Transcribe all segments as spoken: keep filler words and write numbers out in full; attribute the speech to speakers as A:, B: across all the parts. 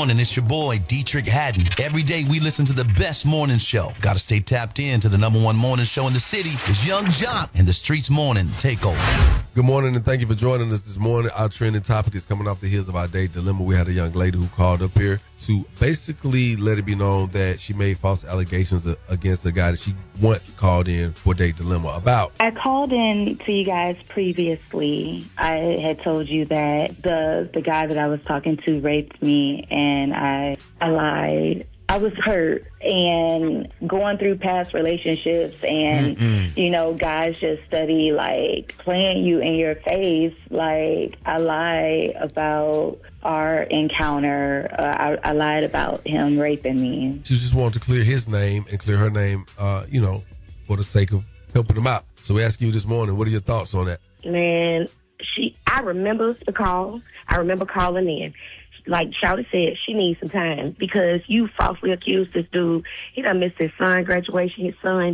A: morning. It's your boy, Dietrich Haddon. Every day we listen to the best morning show. Got to stay tapped in to the number one morning show in the city. It's Young Jock and the Streets Morning Takeover.
B: Good morning, and thank you for joining us this morning. Our trending topic is coming off the heels of our day dilemma. We had a young lady who called up here to basically let it be known that she made false allegations against a guy that she once called in for date dilemma about.
C: I called in to you guys previously. I had told you that the the guy that I was talking to raped me, and I I lied. I was hurt, and going through past relationships, and Mm-mm. you know, guys just study like playing you in your face. Like, I lied about our encounter. Uh, I, I lied about him raping me.
B: She just wanted to clear his name and clear her name, uh, you know, for the sake of helping him out. So we ask you this morning, what are your thoughts on that?
D: Man, she. I remember the call. I remember calling in. Like Shouty said, she needs some time because you falsely accused this dude. He done missed his son graduation. His son,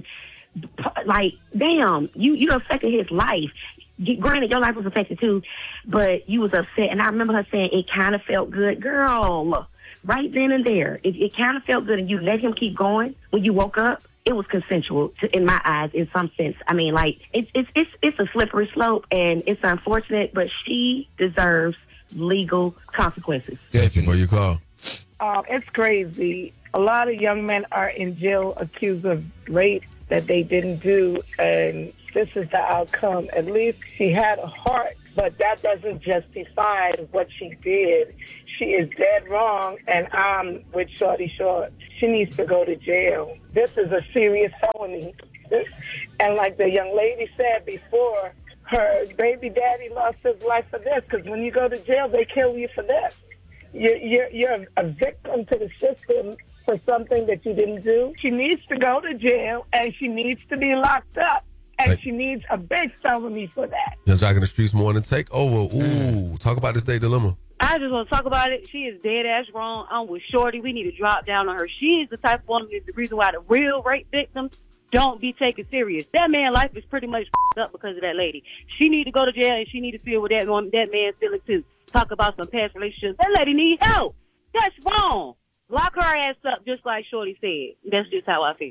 D: like, damn, you you affected his life. Granted, your life was affected too, but you was upset. And I remember her saying it kind of felt good, girl. Right then and there, it, it kind of felt good, and you let him keep going. When you woke up, it was consensual to, in my eyes, in some sense. I mean, like, it's it's it's it's a slippery slope, and it's unfortunate, but she deserves legal consequences.
B: Thank you for your call.
E: Um, it's crazy. A lot of young men are in jail accused of rape that they didn't do, and this is the outcome. At least she had a heart, but that doesn't justify what she did. She is dead wrong, and I'm with Shorty Short. She needs to go to jail. This is a serious felony. This, and like the young lady said before, her baby daddy lost his life for this, because when you go to jail, they kill you for this. You're, you're, you're a victim to the system for something that you didn't do. She needs to go to jail, and she needs to be locked up, and right. she needs a big felony for that.
B: Young Jock in the Streets Morning Takeover. Ooh, talk about this day dilemma.
F: I just want to talk about it. She is dead ass wrong. I'm with Shorty. We need to drop down on her. She is the type of woman, the reason why the real rape victims don't be taken serious. That man's life is pretty much up because of that lady. She need to go to jail, and she need to feel what that woman, that man's feeling too. Talk about some past relationships. That lady need help. That's wrong. Lock her ass up, just like Shorty said. That's just how I feel.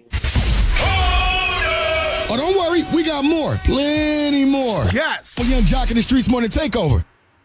G: Oh, don't worry. We got more. Plenty more.
H: Yes.
G: For Young Jock in the Streets Morning Takeover.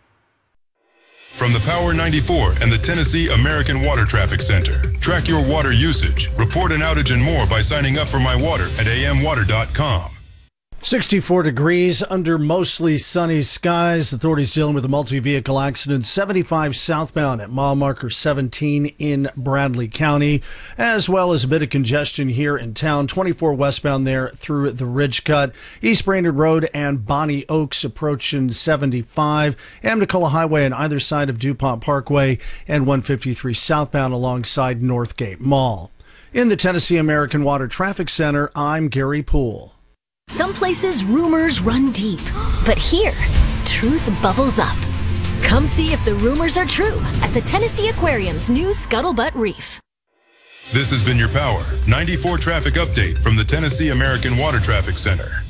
I: From the Power ninety-four and the Tennessee American Water Traffic Center. Track your water usage, report an outage and more by signing up for My Water at a m water dot com.
J: sixty-four degrees under mostly sunny skies. Authorities dealing with a multi-vehicle accident seventy-five southbound at mile marker seventeen in Bradley County, as well as a bit of congestion here in town. twenty-four westbound there through the Ridge Cut. East Brainerd Road and Bonnie Oaks approaching seventy-five. Amnicola Highway on either side of DuPont Parkway, and one fifty-three southbound alongside Northgate Mall. In the Tennessee American Water Traffic Center, I'm Gary Poole.
K: Some places rumors run deep, but here, truth bubbles up. Come see if the rumors are true at the Tennessee Aquarium's new Scuttlebutt Reef.
I: This has been your Power ninety-four traffic update from the Tennessee American Water Traffic Center.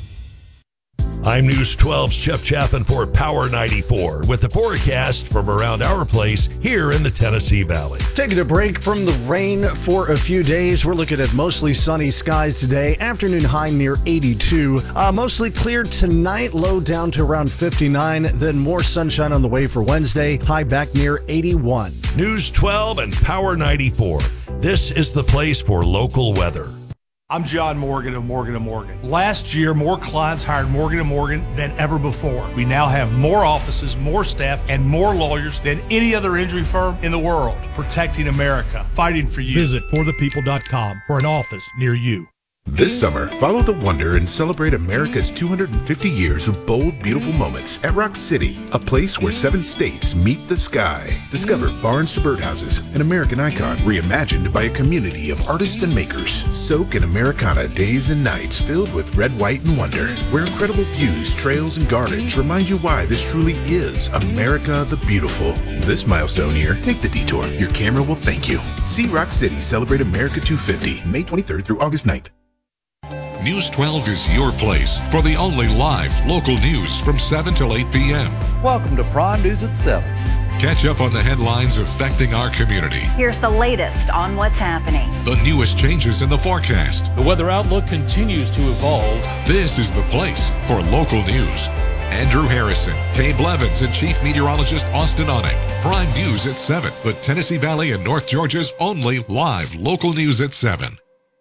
L: I'm News twelve's Jeff Chapin for Power ninety-four with the forecast from around our place here in the Tennessee Valley.
J: Taking a break from the rain for a few days. We're looking at mostly sunny skies today. Afternoon high near eighty-two. Uh, mostly clear tonight, low down to around fifty-nine. Then more sunshine on the way for Wednesday, high back near eighty-one.
L: News twelve and Power ninety-four. This is the place for local weather.
H: I'm John Morgan of Morgan and Morgan. Last year, more clients hired Morgan and Morgan than ever before. We now have more offices, more staff, and more lawyers than any other injury firm in the world. Protecting America, fighting for you.
M: Visit for the people dot com for an office near you.
N: This summer, follow the wonder and celebrate America's two hundred fifty years of bold, beautiful moments at Rock City, a place where seven states meet the sky. Discover Barnes to Birdhouses, an American icon reimagined by a community of artists and makers. Soak in Americana days and nights filled with red, white, and wonder, where incredible views, trails, and gardens remind you why this truly is America the Beautiful. This milestone year, take the detour. Your camera will thank you. See Rock City celebrate America two hundred fifty, May twenty-third through August ninth.
O: News twelve is your place for the only live local news from seven till eight p.m.
P: Welcome to Prime News at seven.
O: Catch up on the headlines affecting our community.
Q: Here's the latest on what's happening.
O: The newest changes in the forecast.
R: The weather outlook continues to evolve.
O: This is the place for local news. Andrew Harrison, Kay Blevins, and Chief Meteorologist Austin Onek. Prime News at seven, the Tennessee Valley and North Georgia's only live local news at seven.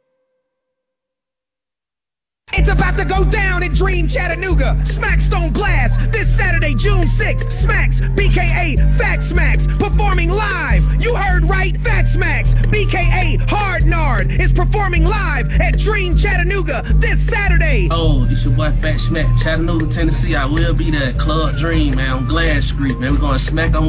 S: It's about to go down at Dream Chattanooga. Smacks on Glass this Saturday, June sixth. Smacks, B K A Fat Smacks, performing live. You heard right, Fat Smacks, B K A Hard Nard is performing live at Dream Chattanooga this Saturday.
T: Oh, it's your boy Fat Smack, Chattanooga, Tennessee. I will be there. Club Dream, man, on Glass Street, man. We're going to smack on